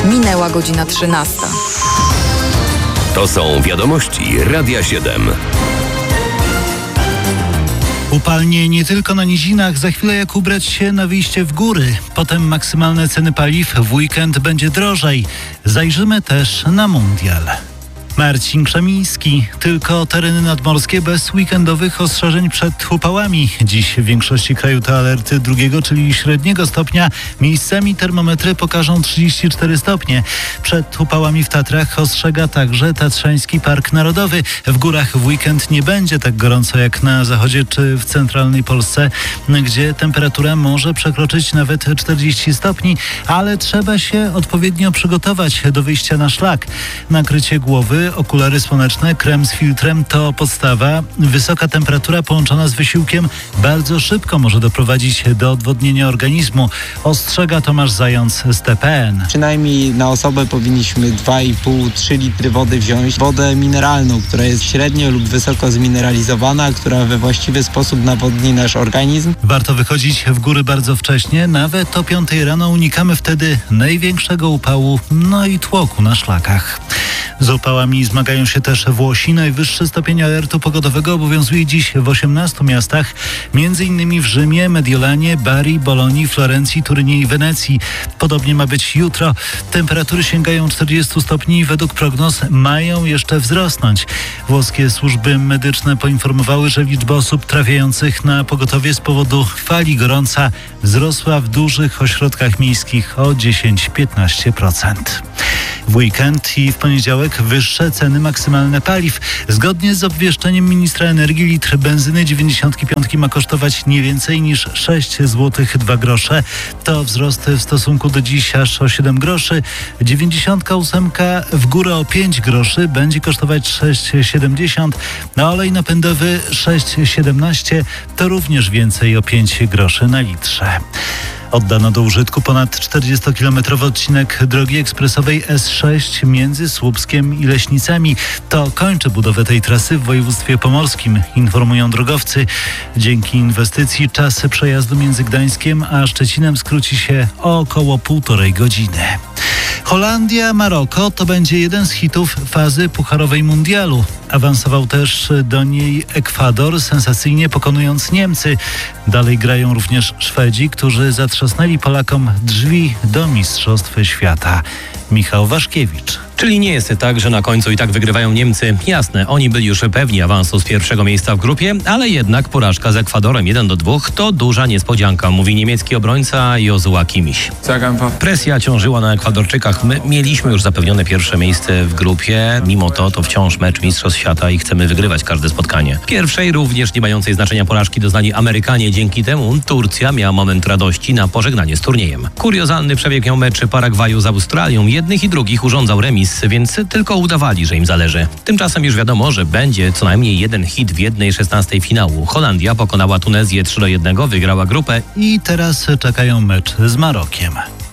Minęła godzina 13. To są wiadomości Radia 7. Upalnie nie tylko na nizinach, za chwilę jak ubrać się na wyjście w góry. Potem maksymalne ceny paliw, w weekend będzie drożej. Zajrzymy też na mundial. Marcin Krzemiński. Tylko tereny nadmorskie bez weekendowych ostrzeżeń przed upałami. Dziś w większości kraju to alerty drugiego, czyli średniego stopnia. Miejscami termometry pokażą 34 stopnie. Przed upałami w Tatrach ostrzega także Tatrzański Park Narodowy. W górach w weekend nie będzie tak gorąco jak na zachodzie czy w centralnej Polsce, gdzie temperatura może przekroczyć nawet 40 stopni, ale trzeba się odpowiednio przygotować do wyjścia na szlak. Nakrycie głowy, okulary słoneczne, krem z filtrem to podstawa. Wysoka temperatura połączona z wysiłkiem bardzo szybko może doprowadzić do odwodnienia organizmu. Ostrzega Tomasz Zając z TPN. Przynajmniej na osobę powinniśmy 2,5-3 litry wody wziąć. Wodę mineralną, która jest średnio lub wysoko zmineralizowana, która we właściwy sposób nawodni nasz organizm. Warto wychodzić w góry bardzo wcześnie, nawet o 5 rano. Unikamy wtedy największego upału, no i tłoku na szlakach. Z upałami zmagają się też Włosi. Najwyższy stopień alertu pogodowego obowiązuje dziś w 18 miastach, m.in. w Rzymie, Mediolanie, Bari, Bolonii, Florencji, Turynie i Wenecji. Podobnie ma być jutro. Temperatury sięgają 40 stopni i według prognoz mają jeszcze wzrosnąć. Włoskie służby medyczne poinformowały, że liczba osób trafiających na pogotowie z powodu fali gorąca wzrosła w dużych ośrodkach miejskich o 10-15%. W weekend i w poniedziałek wyższe ceny maksymalne paliw. Zgodnie z obwieszczeniem ministra energii litr benzyny 95 ma kosztować nie więcej niż 6 zł 2 grosze. To wzrost w stosunku do dziś aż o 7 groszy. 98 w górę o 5 groszy będzie kosztować 6,70, a olej napędowy 6,17 to również więcej o 5 groszy na litrze. Oddano do użytku ponad 40-kilometrowy odcinek drogi ekspresowej S6 między Słupskiem i Leśnicami. To kończy budowę tej trasy w województwie pomorskim, informują drogowcy. Dzięki inwestycji czas przejazdu między Gdańskiem a Szczecinem skróci się o około 1,5 godziny. Holandia, Maroko to będzie jeden z hitów fazy pucharowej mundialu. Awansował też do niej Ekwador, sensacyjnie pokonując Niemcy. Dalej grają również Szwedzi, którzy zatrzasnęli Polakom drzwi do Mistrzostw Świata. Michał Waszkiewicz. Czyli nie jest tak, że na końcu i tak wygrywają Niemcy. Jasne, oni byli już pewni awansu z pierwszego miejsca w grupie, ale jednak porażka z Ekwadorem 1-2 to duża niespodzianka, mówi niemiecki obrońca Jozua Kimmich. Presja ciążyła na Ekwadorczykach. My mieliśmy już zapewnione pierwsze miejsce w grupie. Mimo to wciąż mecz Mistrzostw Świata i chcemy wygrywać każde spotkanie. Pierwszej, również nie mającej znaczenia porażki doznali Amerykanie. Dzięki temu Turcja miała moment radości na pożegnanie z turniejem. Kuriozalny przebieg miał mecz Paragwaju z Australią. Jednych i drugich urządzał remis, więc tylko udawali, że im zależy. Tymczasem już wiadomo, że będzie co najmniej jeden hit w 1/16 finału. Holandia pokonała Tunezję 3-1, wygrała grupę i teraz czekają mecz z Marokiem.